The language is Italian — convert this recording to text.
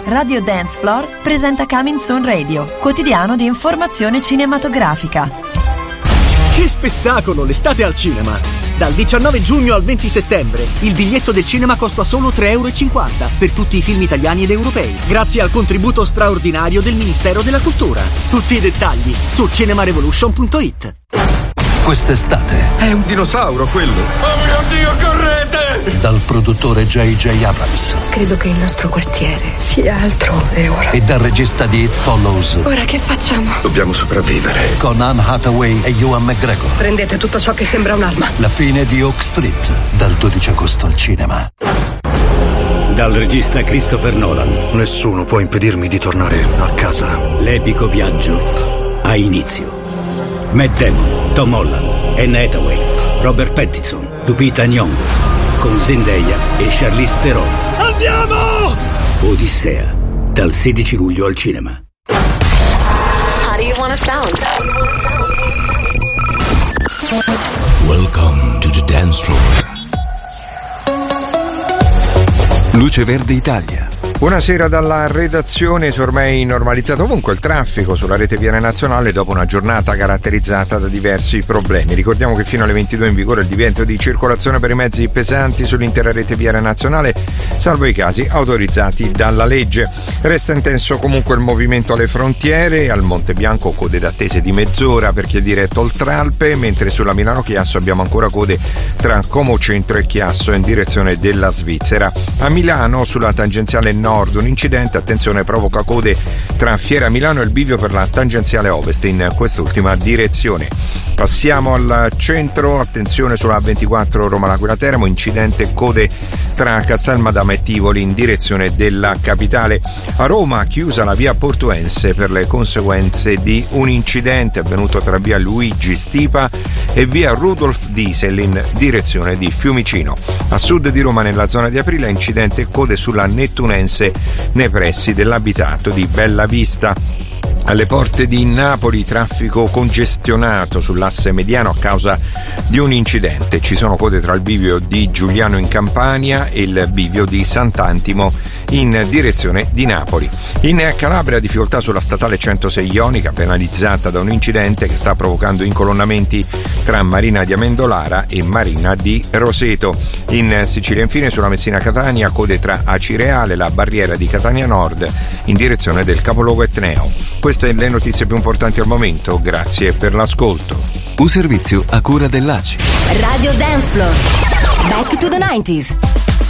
Radio Dance Floor presenta Coming Soon Radio, quotidiano di informazione cinematografica. Che spettacolo, l'estate al cinema! Dal 19 giugno al 20 settembre il biglietto del cinema costa solo €3,50 per tutti i film italiani ed europei, grazie al contributo straordinario del Ministero della Cultura. Tutti i dettagli su cinemarevolution.it. Quest'estate è un dinosauro quello. Oh mio Dio, correte! Dal produttore J.J. Abrams. Credo che il nostro quartiere sia altrove ora. E dal regista di It Follows. Ora che facciamo? Dobbiamo sopravvivere. Con Anne Hathaway e Ewan McGregor. Prendete tutto ciò che sembra un'arma. La fine di Oak Street, dal 12 agosto al cinema. Dal regista Christopher Nolan. Nessuno può impedirmi di tornare a casa. L'epico viaggio ha inizio. Matt Damon, Tom Holland, Anne Hathaway, Robert Pattinson, Lupita Nyong'o, con Zendaya e Charlize Theron. Andiamo! Odissea, dal 16 luglio al cinema. How do you want to sound? Welcome to the dance floor. Luce Verde Italia. Buonasera dalla redazione. Si è ormai normalizzato ovunque il traffico sulla rete viaria nazionale dopo una giornata caratterizzata da diversi problemi. Ricordiamo che fino alle 22 è in vigore il divieto di circolazione per i mezzi pesanti sull'intera rete viaria nazionale, salvo i casi autorizzati dalla legge. Resta intenso comunque il movimento alle frontiere. Al Monte Bianco code d'attesa di mezz'ora per chi è diretto Oltralpe, mentre sulla Milano-Chiasso abbiamo ancora code tra Como Centro e Chiasso in direzione della Svizzera. A Milano sulla tangenziale nord un incidente, attenzione, provoca code tra Fiera Milano e il bivio per la tangenziale ovest in quest'ultima direzione. Passiamo al centro, attenzione sulla A24 Roma-L'Aquila Teramo, incidente, code tra Castelmadama e Tivoli in direzione della capitale. A Roma chiusa la via Portuense per le conseguenze di un incidente avvenuto tra via Luigi Stipa e via Rudolf Diesel in direzione di Fiumicino. A sud di Roma nella zona di Aprile incidente, code sulla Nettunense nei pressi dell'abitato di Bella Vista. Alle porte di Napoli traffico congestionato sull'asse mediano a causa di un incidente. Ci sono code tra il bivio di Giuliano in Campania e il bivio di Sant'Antimo in direzione di Napoli. In Calabria difficoltà sulla statale 106 Ionica, penalizzata da un incidente che sta provocando incolonnamenti tra Marina di Amendolara e Marina di Roseto. In Sicilia infine sulla Messina-Catania code tra Acireale e la barriera di Catania Nord in direzione del capoluogo etneo. Queste le notizie più importanti al momento, grazie per l'ascolto. Un servizio a cura dell'ACI. Radio Dance Floor. Back to the 90s.